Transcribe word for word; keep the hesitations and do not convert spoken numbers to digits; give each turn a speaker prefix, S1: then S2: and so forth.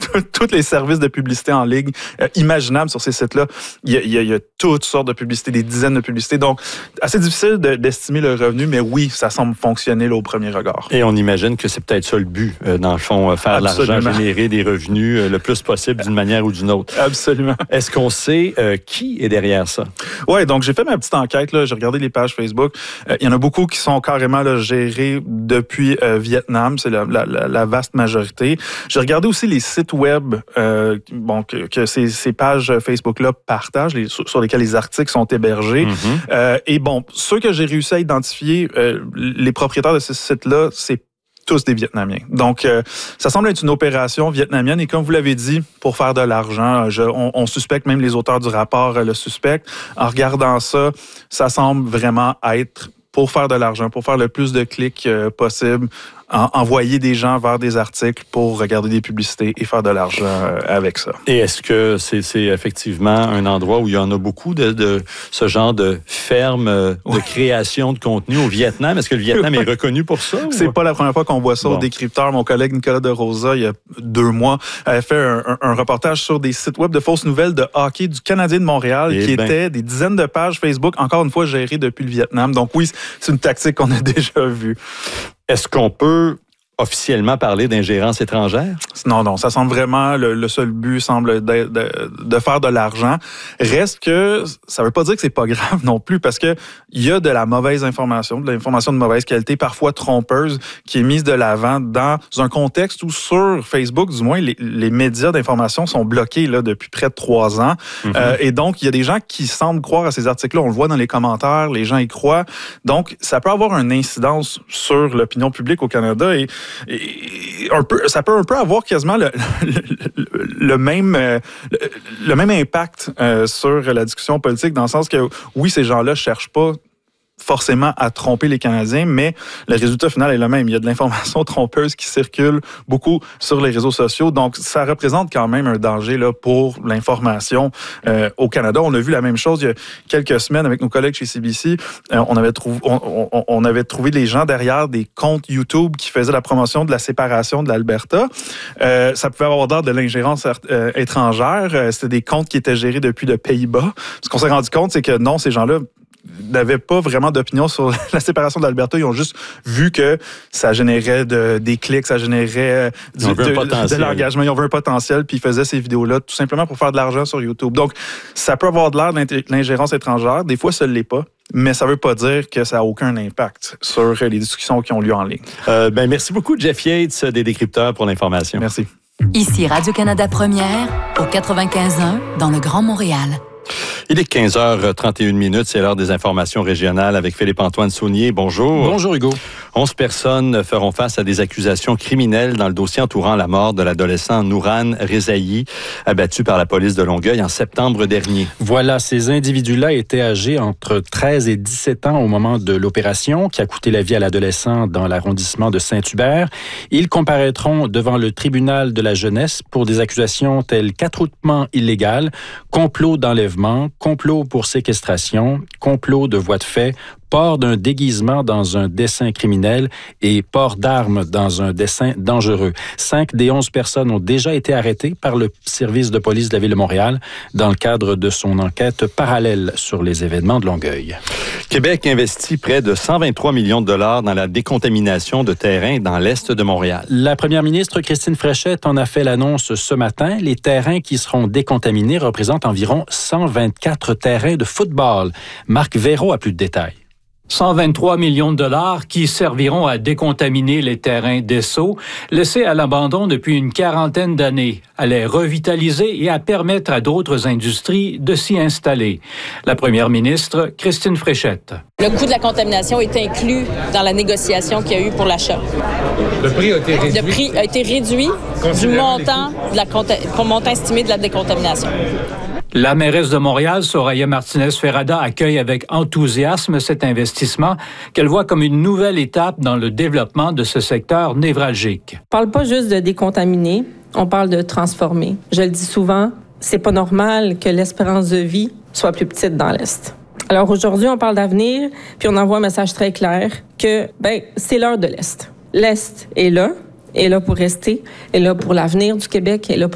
S1: tous les services de publicité en ligne euh, imaginables sur ces sites-là. Il y, a, il, y a, il y a toutes sortes de publicités, des dizaines de publicités. Donc, assez difficile de, d'estimer le revenu, mais oui, ça semble fonctionner là, au premier regard.
S2: Et on imagine que c'est peut-être ça le but, euh, dans le fond, faire Absolument. de l'argent, générer des revenus euh, le plus possible d'une manière ou d'une autre.
S1: Absolument.
S2: Est-ce qu'on sait euh, qui est derrière ça?
S1: Oui, donc j'ai fait ma petite enquête, là, j'ai regardé les pages Facebook. Euh, il y en a beaucoup qui sont carrément là, gérés depuis euh, Vietnam, c'est la, la, la vaste majorité. J'ai regardé aussi les sites web euh, bon, que, que ces, ces pages Facebook-là partagent, les, sur, sur lesquels les articles sont hébergés. Mm-hmm. Euh, et bon, ceux que j'ai réussi à identifier, euh, les propriétaires de ces sites-là, c'est tous des Vietnamiens. Donc, euh, ça semble être une opération vietnamienne et comme vous l'avez dit, pour faire de l'argent, je, on, on suspecte, même les auteurs du rapport euh, le suspectent. En regardant ça, ça semble vraiment être pour faire de l'argent, pour faire le plus de clics euh, possible, en, envoyer des gens vers des articles pour regarder des publicités et faire de l'argent euh, avec ça.
S2: Et est-ce que c'est, c'est effectivement un endroit où il y en a beaucoup de, de ce genre de ferme de oui. création de contenu au Vietnam? Est-ce que le Vietnam est reconnu pour ça?
S1: C'est
S2: ou?
S1: pas la première fois qu'on voit ça bon. Au décrypteur. Mon collègue Nicolas de Rosa, il y a deux mois, avait fait un, un, un reportage sur des sites web de fausses nouvelles de hockey du Canadien de Montréal et qui ben. étaient des dizaines de pages Facebook, encore une fois gérées depuis le Vietnam. Donc oui, c'est une tactique qu'on a déjà vue.
S2: Est-ce qu'on peut officiellement parler d'ingérence étrangère?
S1: Non, non, ça semble vraiment, le, le seul but semble de, de, de faire de l'argent. Reste que, ça veut pas dire que c'est pas grave non plus, parce que il y a de la mauvaise information, de l'information de mauvaise qualité, parfois trompeuse, qui est mise de l'avant dans un contexte où sur Facebook, du moins, les, les médias d'information sont bloqués là, depuis près de trois ans. Mm-hmm. Euh, et donc, il y a des gens qui semblent croire à ces articles-là. On le voit dans les commentaires, les gens y croient. Donc, ça peut avoir une incidence sur l'opinion publique au Canada et Et un peu, ça peut un peu avoir quasiment le, le, le, même, le, le même impact euh, sur la discussion politique, dans le sens que, oui, ces gens-là ne cherchent pas forcément à tromper les Canadiens, mais le résultat final est le même. Il y a de l'information trompeuse qui circule beaucoup sur les réseaux sociaux, donc ça représente quand même un danger là, pour l'information euh, au Canada. On a vu la même chose il y a quelques semaines avec nos collègues chez C B C. Euh, on, avait trouvé, on, on, on avait trouvé les gens derrière des comptes YouTube qui faisaient la promotion de la séparation de l'Alberta. Euh, ça pouvait avoir l'air de l'ingérence euh, étrangère. Euh, c'était des comptes qui étaient gérés depuis le Pays-Bas. Ce qu'on s'est rendu compte, c'est que non, ces gens-là n'avaient pas vraiment d'opinion sur la séparation de l'Alberta. Ils ont juste vu que ça générait de, des clics, ça générait du, de, de l'engagement. Ils ont vu un potentiel, puis ils faisaient ces vidéos-là tout simplement pour faire de l'argent sur YouTube. Donc, ça peut avoir de l'air de l'ingérence étrangère. Des fois, ça ne l'est pas. Mais ça ne veut pas dire que ça n'a aucun impact sur les discussions qui ont lieu en ligne.
S2: Euh, ben, merci beaucoup, Jeff Yates, des Décrypteurs, pour l'information.
S1: Merci.
S3: Ici Radio-Canada Première, au quatre-vingt-quinze un, dans le Grand Montréal.
S2: Il est quinze heures trente et une minutes, c'est l'heure des informations régionales avec Philippe-Antoine Saunier. Bonjour.
S4: Bonjour Hugo.
S2: Onze personnes feront face à des accusations criminelles dans le dossier entourant la mort de l'adolescent Nouran Rezaï, abattu par la police de Longueuil en septembre dernier.
S4: Voilà, ces individus-là étaient âgés entre treize et dix-sept ans au moment de l'opération qui a coûté la vie à l'adolescent dans l'arrondissement de Saint-Hubert. Ils comparaîtront devant le tribunal de la jeunesse pour des accusations telles qu'attroupement illégal, complot d'enlèvement, complot pour séquestration, complot de voie de fait, port d'un déguisement dans un dessein criminel et port d'armes dans un dessein dangereux. Cinq des onze personnes ont déjà été arrêtées par le service de police de la Ville de Montréal dans le cadre de son enquête parallèle sur les événements de Longueuil.
S2: Québec investit près de cent vingt-trois millions de dollars dans la décontamination de terrains dans l'est de Montréal.
S4: La première ministre Christine Fréchette en a fait l'annonce ce matin. Les terrains qui seront décontaminés représentent environ cent vingt-quatre terrains de football. Marc Véro a plus de détails.
S5: cent vingt-trois millions de dollars qui serviront à décontaminer les terrains d'Esso, laissés à l'abandon depuis une quarantaine d'années, à les revitaliser et à permettre à d'autres industries de s'y installer. La première ministre, Christine Fréchette.
S6: Le coût de la contamination est inclus dans la négociation qu'il y a eu pour l'achat.
S7: Le prix a été réduit?
S6: Le prix a été réduit du montant, de la, montant estimé de la décontamination.
S5: La mairesse de Montréal, Soraya Martinez-Ferrada, accueille avec enthousiasme cet investissement qu'elle voit comme une nouvelle étape dans le développement de ce secteur névralgique.
S8: On parle pas juste de décontaminer, on parle de transformer. Je le dis souvent, c'est pas normal que l'espérance de vie soit plus petite dans l'Est. Alors aujourd'hui, on parle d'avenir, puis on envoie un message très clair que ben c'est l'heure de l'Est. L'Est est là, est là pour rester, est là pour l'avenir du Québec, est là pour